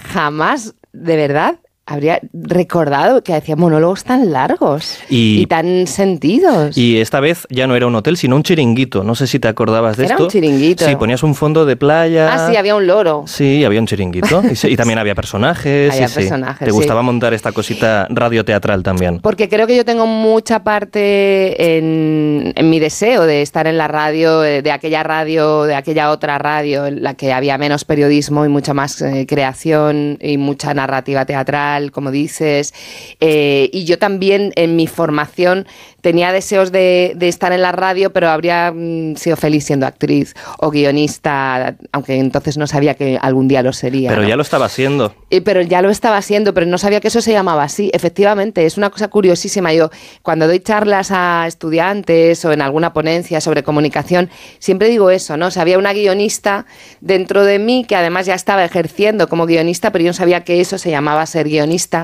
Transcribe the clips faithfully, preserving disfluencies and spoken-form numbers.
jamás, de verdad, habría recordado que hacía monólogos tan largos y, y tan sentidos. Y esta vez ya no era un hotel, sino un chiringuito. No sé si te acordabas de era esto. Era un chiringuito. Sí, ponías un fondo de playa. Ah, sí, había un loro. Sí, había un chiringuito. Y, y también había personajes. Había sí, personajes, sí. Te gustaba sí. montar esta cosita radioteatral también. Porque creo que yo tengo mucha parte en, en mi deseo de estar en la radio, de aquella radio, de aquella otra radio, en la que había menos periodismo y mucha más eh, creación y mucha narrativa teatral, como dices. Eh, y yo también en mi formación tenía deseos de, de estar en la radio, pero habría mm, sido feliz siendo actriz o guionista, aunque entonces no sabía que algún día lo sería. Pero ¿no? ya lo estaba haciendo. Eh, pero ya lo estaba haciendo, pero no sabía que eso se llamaba así. Efectivamente, es una cosa curiosísima. Yo, cuando doy charlas a estudiantes o en alguna ponencia sobre comunicación, siempre digo eso, ¿no? O sea, había una guionista dentro de mí que además ya estaba ejerciendo como guionista, pero yo no sabía que eso se llamaba ser guionista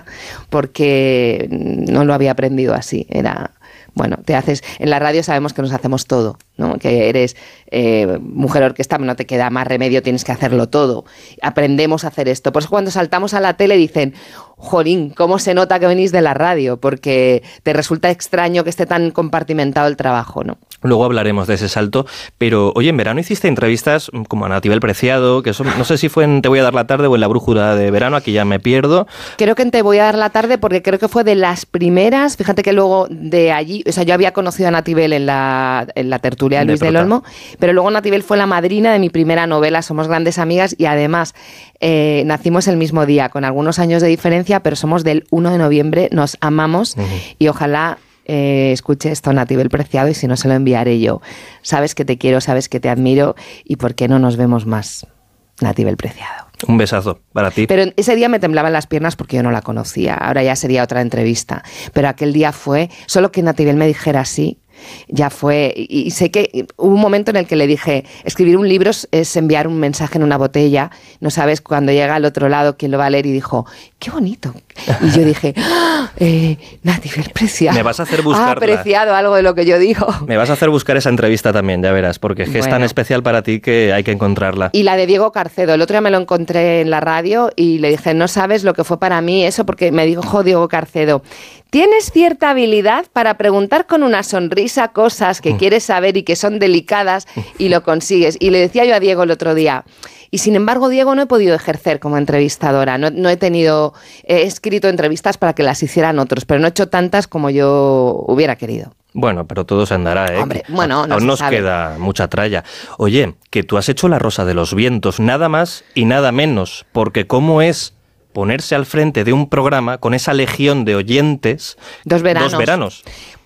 porque no lo había aprendido así. Era... Bueno, te haces, en la radio sabemos que nos hacemos todo, ¿no? Que eres eh, mujer orquesta, no te queda más remedio, tienes que hacerlo todo. Aprendemos a hacer esto. Por eso cuando saltamos a la tele dicen, jolín, ¿cómo se nota que venís de la radio? Porque te resulta extraño que esté tan compartimentado el trabajo, ¿no? Luego hablaremos de ese salto, pero oye, en verano hiciste entrevistas como a Natibel Preciado, que son, no sé si fue en Te voy a dar la tarde o en La brújula de verano, aquí ya me pierdo. Creo que en Te voy a dar la tarde porque creo que fue de las primeras, fíjate que luego de allí, o sea, yo había conocido a Natibel en la, en la tertulia de Luis del Olmo, pero luego Natibel fue la madrina de mi primera novela, Somos grandes amigas, y además eh, nacimos el mismo día, con algunos años de diferencia, pero somos del uno de noviembre, nos amamos, uh-huh. y ojalá Eh, escuche esto Natibel Preciado y si no se lo enviaré yo. Sabes que te quiero, sabes que te admiro y por qué no nos vemos más, Natibel Preciado. Un besazo para ti. Pero ese día me temblaban las piernas porque yo no la conocía. Ahora ya sería otra entrevista. Pero aquel día fue, solo que Natibel me dijera así, ya fue. Y sé que hubo un momento en el que le dije, escribir un libro es enviar un mensaje en una botella, no sabes cuando llega al otro lado quién lo va a leer, y dijo, qué bonito. Y yo dije, ¡ah! eh, Natibel Preciado. Me vas a hacer buscarla. Ha apreciado algo de lo que yo digo. Me vas a hacer buscar esa entrevista también, ya verás, porque es, que bueno. es tan especial para ti que hay que encontrarla. Y la de Diego Carcedo, el otro día me lo encontré en la radio y le dije, no sabes lo que fue para mí eso, porque me dijo Diego Carcedo, tienes cierta habilidad para preguntar con una sonrisa cosas que mm. quieres saber y que son delicadas y lo consigues. Y le decía yo a Diego el otro día, y sin embargo, Diego, no he podido ejercer como entrevistadora, no, no he tenido, he escrito entrevistas para que las hicieran otros, pero no he hecho tantas como yo hubiera querido. Bueno, pero todo se andará, ¿eh? Hombre, bueno, no aún se nos sabe. Queda mucha tralla. Oye, que tú has hecho La Rosa de los Vientos, nada más y nada menos, porque cómo es ponerse al frente de un programa con esa legión de oyentes. Dos veranos. Dos veranos.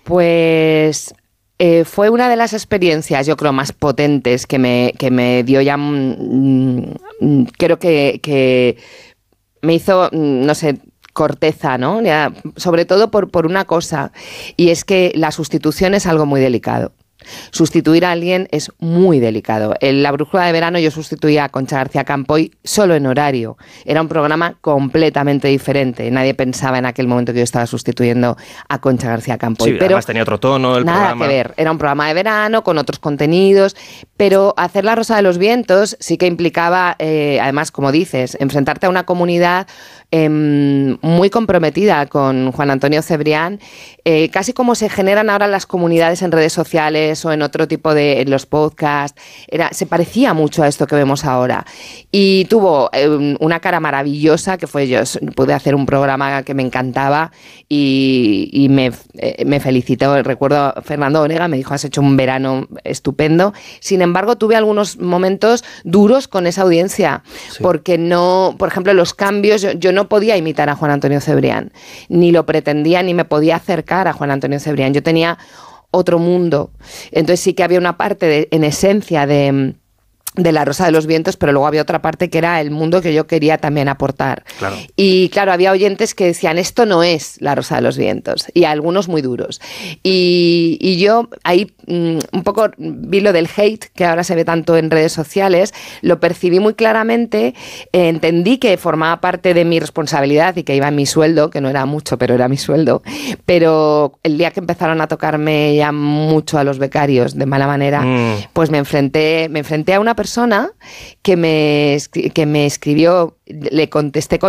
Pues eh, fue una de las experiencias, yo creo, más potentes que me, que me dio ya, mmm, creo que, que me hizo, no sé, corteza, ¿no? Ya, sobre todo por, por una cosa, y es que la sustitución es algo muy delicado. Sustituir a alguien es muy delicado. En La brújula de verano yo sustituía a Concha García Campoy solo en horario. Era un programa completamente diferente. Nadie pensaba en aquel momento que yo estaba sustituyendo a Concha García Campoy. Sí, pero además tenía otro tono el nada programa. que ver. Era un programa de verano con otros contenidos, pero hacer La Rosa de los Vientos sí que implicaba, eh, además, como dices, enfrentarte a una comunidad eh, muy comprometida con Juan Antonio Cebrián, eh, casi como se generan ahora las comunidades en redes sociales o en otro tipo de en los podcasts. Era, se parecía mucho a esto que vemos ahora. Y tuvo eh, una cara maravillosa, que fue yo pude hacer un programa que me encantaba y, y me, eh, me felicitó. Recuerdo a Fernando Onega, me dijo, has hecho un verano estupendo. Sin embargo, tuve algunos momentos duros con esa audiencia, sí. porque no, por ejemplo, los cambios, yo, yo no podía imitar a Juan Antonio Cebrián, ni lo pretendía, ni me podía acercar a Juan Antonio Cebrián. Yo tenía otro mundo. Entonces sí que había una parte de, en esencia de, de La Rosa de los Vientos, pero luego había otra parte que era el mundo que yo quería también aportar. Claro. Y claro, había oyentes que decían, esto no es La Rosa de los Vientos, y algunos muy duros. Y, y yo ahí mmm, un poco vi lo del hate, que ahora se ve tanto en redes sociales, lo percibí muy claramente, eh, entendí que formaba parte de mi responsabilidad y que iba en mi sueldo, que no era mucho, pero era mi sueldo, pero el día que empezaron a tocarme ya mucho a los becarios de mala manera, mm. pues me enfrenté, me enfrenté a una persona que me, que me escribió, le contesté con